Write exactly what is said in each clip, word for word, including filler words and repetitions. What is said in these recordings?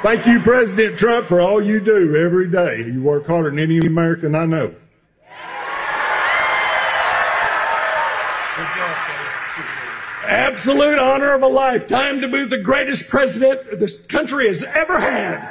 Thank you, President Trump, for all you do every day. You work harder than any American I know. Absolute honor of a lifetime to be the greatest president this country has ever had.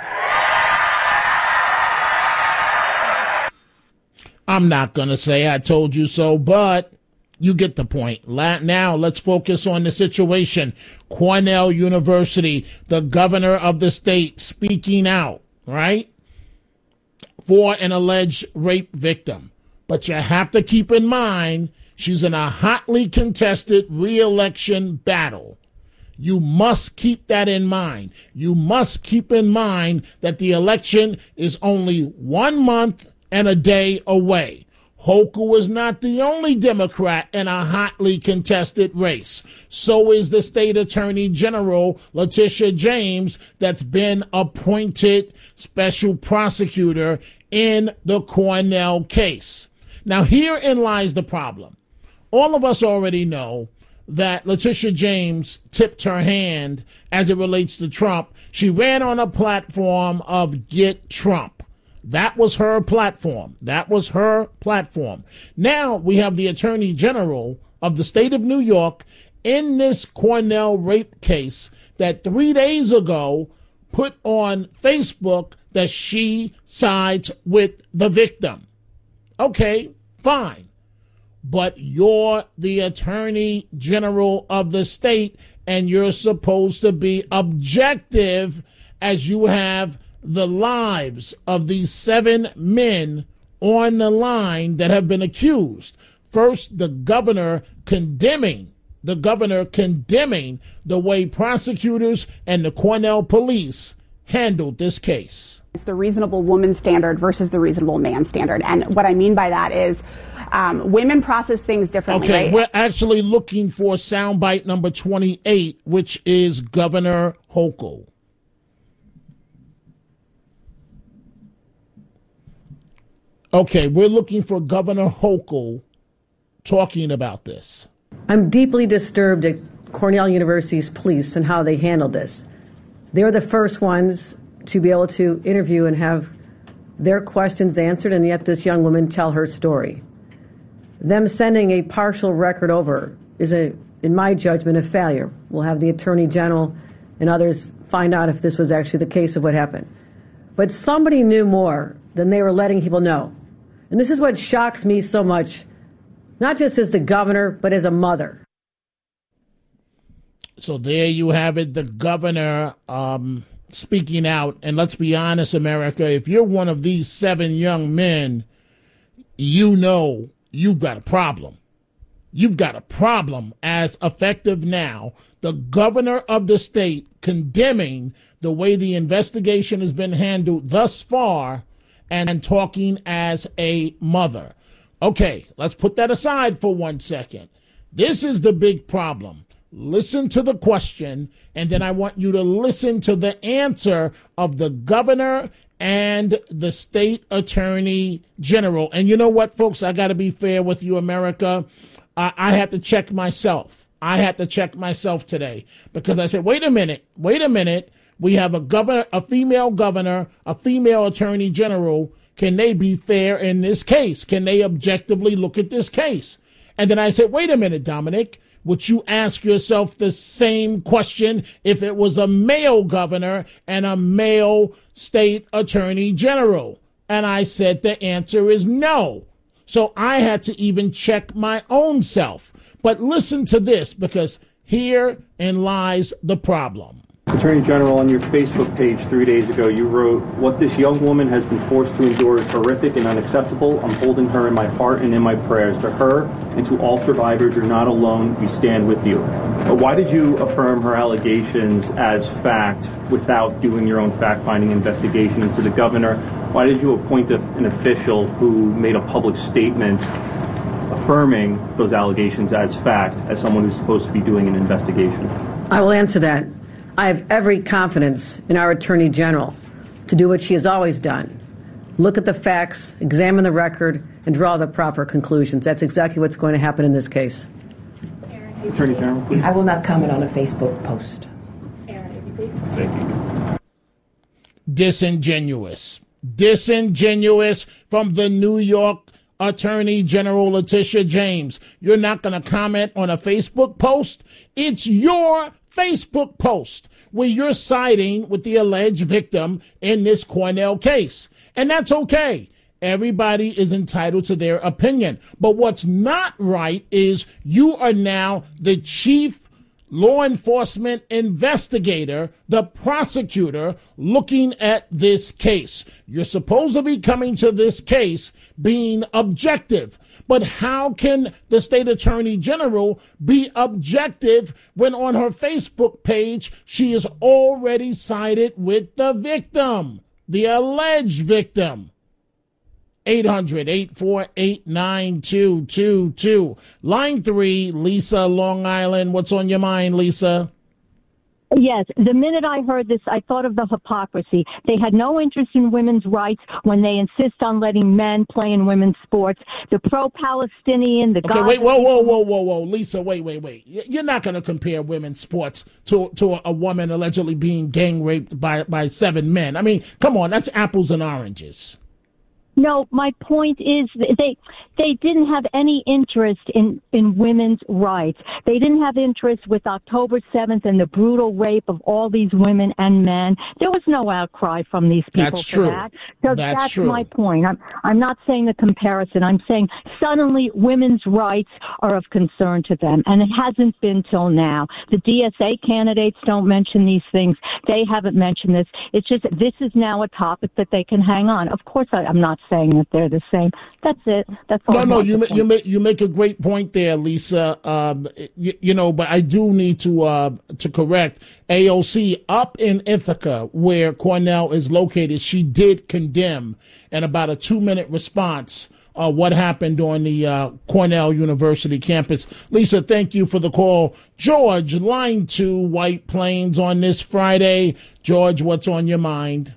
I'm not going to say I told you so, but you get the point. Now let's focus on the situation. Cornell University, the governor of the state speaking out, right, for an alleged rape victim. But you have to keep in mind she's in a hotly contested re-election battle. You must keep that in mind. You must keep in mind that the election is only one month and a day away. Hochul is not the only Democrat in a hotly contested race. So is the state attorney general, Letitia James, that's been appointed special prosecutor in the Cornell case. Now, herein lies the problem. All of us already know that Letitia James tipped her hand as it relates to Trump. She ran on a platform of Get Trump. That was her platform. That was her platform. Now we have the Attorney General of the state of New York in this Cornell rape case that three days ago put on Facebook that she sides with the victim. Okay, fine. But you're the Attorney General of the state, and you're supposed to be objective as you have the lives of these seven men on the line that have been accused. First, the governor condemning, the governor condemning the way prosecutors and the Cornell police handled this case. It's the reasonable woman standard versus the reasonable man standard. And what I mean by that is um, women process things differently. Okay, right? We're actually looking for soundbite number twenty-eight, which is Governor Hochul. Okay, we're looking for Governor Hochul talking about this. I'm deeply disturbed at Cornell University's police and how they handled this. They're the first ones to be able to interview and have their questions answered, and yet this young woman tell her story. Them sending a partial record over is, a, in my judgment, a failure. We'll have the Attorney General and others find out if this was actually the case of what happened. But somebody knew more than they were letting people know. And this is what shocks me so much, not just as the governor, but as a mother. So there you have it, the governor um, speaking out. And let's be honest, America, if you're one of these seven young men, you know you've got a problem. You've got a problem as effective now. The governor of the state condemning the way the investigation has been handled thus far and talking as a mother. Okay, let's put that aside for one second. This is the big problem. Listen to the question, and then I want you to listen to the answer of the governor and the state attorney general. And you know what, folks? I got to be fair with you, America. I, I had to check myself. I had to check myself today because I said, wait a minute, wait a minute. We have a governor, a female governor, a female attorney general. Can they be fair in this case? Can they objectively look at this case? And then I said, wait a minute, Dominic. Would you ask yourself the same question if it was a male governor and a male state attorney general? And I said the answer is no. So I had to even check my own self. But listen to this, because herein lies the problem. Attorney General, on your Facebook page three days ago, you wrote, "What this young woman has been forced to endure is horrific and unacceptable. I'm holding her in my heart and in my prayers. To her and to all survivors, you're not alone. We stand with you." But why did you affirm her allegations as fact without doing your own fact-finding investigation into the governor? Why did you appoint a, an official who made a public statement affirming those allegations as fact as someone who's supposed to be doing an investigation? I will answer that. I have every confidence in our Attorney General to do what she has always done. Look at the facts, examine the record, and draw the proper conclusions. That's exactly what's going to happen in this case. Attorney General, please. I will not comment on a Facebook post. Thank you. Disingenuous. Disingenuous from the New York Attorney General Letitia James. You're not going to comment on a Facebook post? It's your Facebook post where you're siding with the alleged victim in this Cornell case. And that's okay. Everybody is entitled to their opinion. But what's not right is you are now the chief law enforcement investigator, the prosecutor looking at this case. You're supposed to be coming to this case being objective. But how can the state attorney general be objective when on her Facebook page she is already sided with the victim, the alleged victim? eight hundred, eight four eight, nine two two two. Line three, Lisa, Long Island. What's on your mind, Lisa? Yes. The minute I heard this, I thought of the hypocrisy. They had no interest in women's rights when they insist on letting men play in women's sports. The pro-Palestinian, the Okay, wait, whoa, whoa, whoa, whoa, whoa. Lisa, wait, wait, wait. You're not going to compare women's sports to to a woman allegedly being gang raped by, by seven men. I mean, come on, that's apples and oranges. No, my point is they they didn't have any interest in, in women's rights. They didn't have interest with October seventh and the brutal rape of all these women and men. There was no outcry from these people that's for true. that. So that's that's true. my point. I'm I'm not saying the comparison. I'm saying suddenly women's rights are of concern to them, and it hasn't been till now. The D S A candidates don't mention these things. They haven't mentioned this. It's just this is now a topic that they can hang on. Of course, I, I'm not saying that they're the same. That's it. That's all. No, no, you ma- you make you make a great point there, Lisa. Um, you, you know, but I do need to uh, to correct A O C up in Ithaca, where Cornell is located. She did condemn in about a two minute response uh, what happened on the uh, Cornell University campus. Lisa, thank you for the call. George, line two, White Plains on this Friday. George, what's on your mind?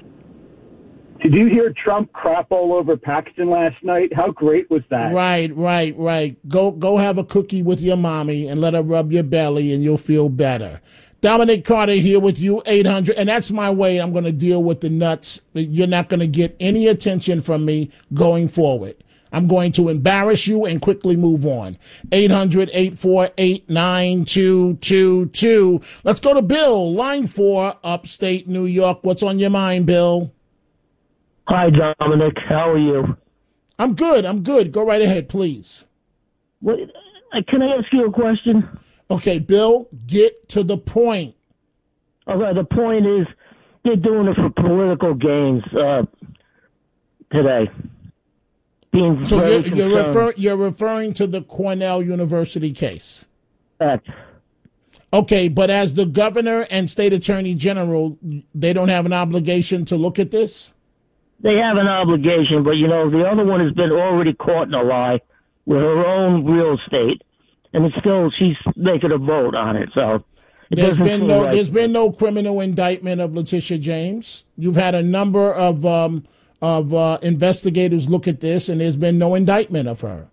Did you hear Trump crap all over Paxton last night? How great was that? Right, right, right. Go go have a cookie with your mommy and let her rub your belly and you'll feel better. Dominic Carter here with you, eight hundred. And that's my way I'm going to deal with the nuts. You're not going to get any attention from me going forward. I'm going to embarrass you and quickly move on. eight hundred, eight four eight, nine two two two. Let's go to Bill, line four, upstate New York. What's on your mind, Bill? Hi, Dominic. How are you? I'm good. I'm good. Go right ahead, please. What, uh, can I ask you a question? Okay, Bill, get to the point. Okay, the point is they're doing it for political gains uh, today. Being so very you're, you're, concerned. refer, you're referring to the Cornell University case. Correct. Okay, but as the governor and state attorney general, they don't have an obligation to look at this? They have an obligation, but, you know, the other one has been already caught in a lie with her own real estate, and it's still, she's making a vote on it, so it there's doesn't been seem no right. There's been no criminal indictment of Letitia James. You've had a number of um, of uh, investigators look at this, and there's been no indictment of her.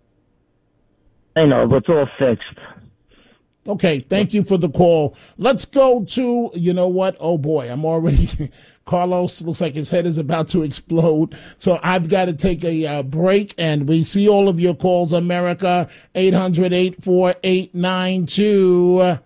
I know, but it's all fixed. Okay, thank you for the call. Let's go to, you know what? Oh, boy, I'm already... Carlos looks like his head is about to explode. So I've got to take a uh, break, and we see all of your calls, America, eight hundred, eight four eight, nine two